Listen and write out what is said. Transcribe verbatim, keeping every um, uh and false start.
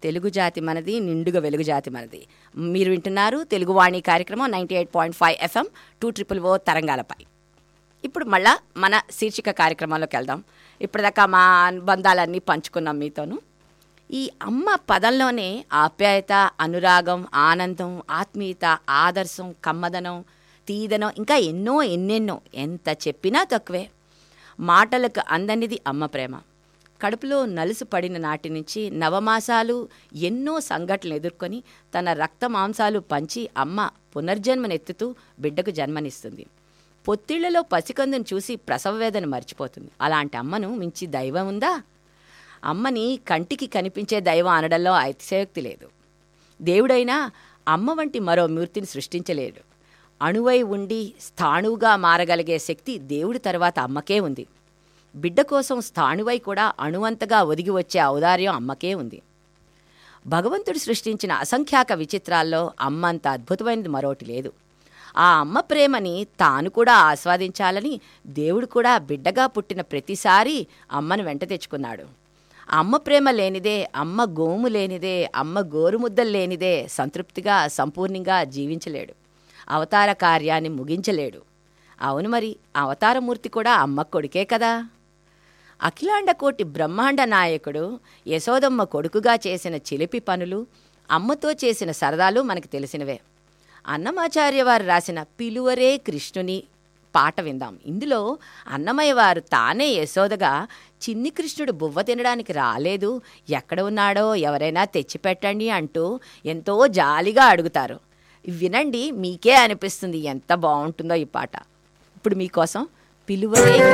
తెలుగు జాతి మనది, నిండుగా వెలుగు జాతి మనది. మీరు వింటున్నారు తెలుగువాణి కార్యక్రమం ninety eight point five FM two triple ఓ తరంగాలపై. ఇప్పుడు మళ్ళా మన శీర్షిక కార్యక్రమంలోకి వెళ్దాం. ఇప్పటిదాకా మా అనుబంధాలన్నీ పంచుకున్నాం మీతోను. ఈ అమ్మ పదంలోనే ఆప్యాయత, అనురాగం, ఆనందం, ఆత్మీయత, ఆదర్శం, కమ్మదనం, తీదనం, ఇంకా ఎన్నో ఎన్నెన్నో. ఎంత చెప్పినా తక్కువే. మాటలకు అందనిది అమ్మ ప్రేమ. కడుపులో నలుసు పడిన నాటి నుంచి నవమాసాలు ఎన్నో సంఘటనలు ఎదుర్కొని తన రక్త మాంసాలు పంచి అమ్మ పునర్జన్మనెత్తుతూ బిడ్డకు జన్మనిస్తుంది. పొత్తిళ్లలో పసికందును చూసి ప్రసవ వేదన మర్చిపోతుంది. అలాంటి అమ్మను మించి దైవం ఉందా? అమ్మని కంటికి కనిపించే దైవం అనడంలో అతిశయోక్తి లేదు. దేవుడైనా అమ్మ వంటి మరో మూర్తిని సృష్టించలేడు. అణువై ఉండి స్థాణువుగా మారగలిగే శక్తి దేవుడి తర్వాత అమ్మకే ఉంది. బిడ్డ కోసం స్థాణువై కూడా అణువంతగా ఒదిగి వచ్చే ఔదార్యం అమ్మకే ఉంది. భగవంతుడు సృష్టించిన అసంఖ్యాక విచిత్రాల్లో అమ్మ అంత అద్భుతమైనది మరోటి లేదు. ఆ అమ్మ ప్రేమని తాను కూడా ఆస్వాదించాలని దేవుడు కూడా బిడ్డగా పుట్టిన ప్రతిసారి అమ్మను వెంట తెచ్చుకున్నాడు. అమ్మ ప్రేమ లేనిదే, అమ్మ గోము లేనిదే, అమ్మ గోరుముద్దలు లేనిదే సంతృప్తిగా సంపూర్ణంగా జీవించలేడు. అవతార కార్యాన్ని ముగించలేడు. అవును, మరి అవతారమూర్తి కూడా అమ్మ కొడుకే కదా. అఖిలాండ కోటి బ్రహ్మాండ నాయకుడు యశోదమ్మ కొడుకుగా చేసిన చిలిపి పనులు, అమ్మతో చేసిన సరదాలు మనకు తెలిసినవే. అన్నమాచార్య వారు రాసిన పిలువరే కృష్ణుని పాట విందాం. ఇందులో అన్నమయ్య వారు తానే యశోదగా చిన్ని కృష్ణుడు బువ్వ తినడానికి రాలేదు, ఎక్కడ ఉన్నాడో ఎవరైనా తెచ్చిపెట్టండి అంటూ ఎంతో జాలిగా అడుగుతారు. వినండి, మీకే అనిపిస్తుంది ఎంత బాగుంటుందో ఈ పాట. ఇప్పుడు మీకోసం పిలువరే